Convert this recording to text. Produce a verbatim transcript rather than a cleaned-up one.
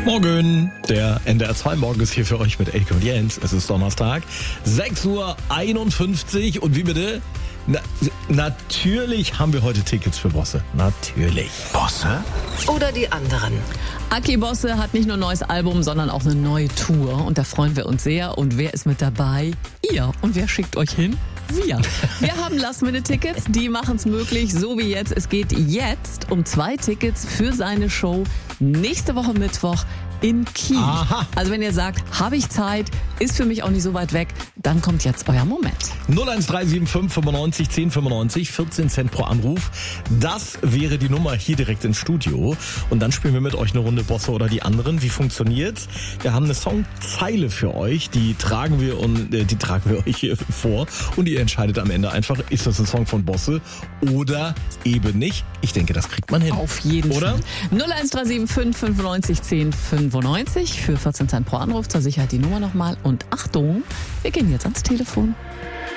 Morgen, der N D R zwei Morgen ist hier für euch mit Elke und Jens. Es ist Donnerstag, sechs Uhr einundfünfzig und wie bitte? Na, natürlich haben wir heute Tickets für Bosse. Natürlich. Bosse? Oder die anderen. Aki Bosse hat nicht nur ein neues Album, sondern auch eine neue Tour. Und da freuen wir uns sehr. Und wer ist mit dabei? Ihr. Und wer schickt euch hin? Wir. Wir haben Last-Minute-Tickets, die machen es möglich, so wie jetzt. Es geht jetzt um zwei Tickets für seine Show nächste Woche Mittwoch in Kiel. Aha. Also wenn ihr sagt, habe ich Zeit, ist für mich auch nicht so weit weg, dann kommt jetzt euer Moment. null eins drei sieben fünf fünfundneunzig zehn fünfundneunzig, vierzehn Cent pro Anruf. Das wäre die Nummer hier direkt ins Studio. Und dann spielen wir mit euch eine Runde Bosse oder die anderen. Wie funktioniert's? Wir haben eine Songzeile für euch, die tragen wir und äh, die tragen wir euch hier vor. Und ihr entscheidet am Ende einfach, ist das ein Song von Bosse oder eben nicht. Ich denke, das kriegt man hin. Auf jeden oder? Fall. null eins drei sieben fünf fünfundneunzig zehn fünfundneunzig für vierzehn Cent pro Anruf. Zur Sicherheit die Nummer nochmal. Und Achtung, wir gehen jetzt ans Telefon.